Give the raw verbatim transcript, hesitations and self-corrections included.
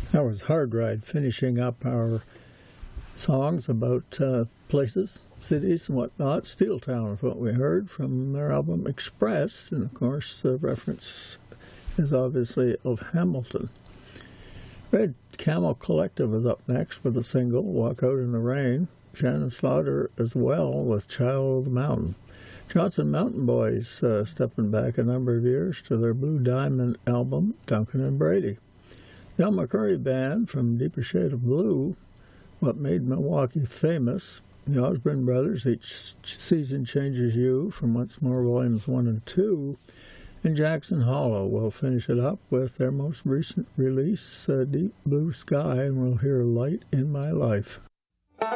That was Hard Ride, finishing up our songs about uh, places, cities, and whatnot. Steel Town is what we heard from their album Express, and of course the reference is obviously of Hamilton. Red Camel Collective is up next with a single, Walk Out in the Rain. Shannon Slaughter as well with Child of the Mountain. Johnson Mountain Boys uh, stepping back a number of years to their Blue Diamond album, Duncan and Brady. The Al McCurry Band from Deeper Shade of Blue, What Made Milwaukee Famous. The Osborne Brothers, Each Season Changes You, from Once More Volumes one and two. And Jackson Hollow will finish it up with their most recent release, uh, Deep Blue Sky, and we'll hear Light in My Life.